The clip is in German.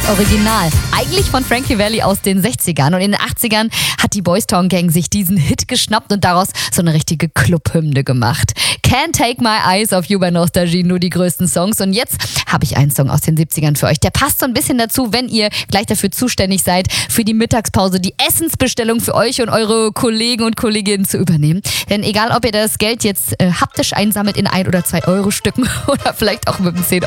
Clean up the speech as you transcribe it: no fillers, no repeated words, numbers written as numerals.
Das Original. Eigentlich von Frankie Valli aus den 60ern. Und in den 80ern hat die Boys Town Gang sich diesen Hit geschnappt und daraus so eine richtige Clubhymne gemacht. Can't Take My Eyes Off You bei Nostalgie, nur die größten Songs. Und jetzt habe ich einen Song aus den 70ern für euch. Der passt so ein bisschen dazu, wenn ihr gleich dafür zuständig seid, für die Mittagspause die Essensbestellung für euch und eure Kollegen und Kolleginnen zu übernehmen. Denn egal, ob ihr das Geld jetzt haptisch einsammelt in 1 oder 2 Euro Stücken oder vielleicht auch mit einem 10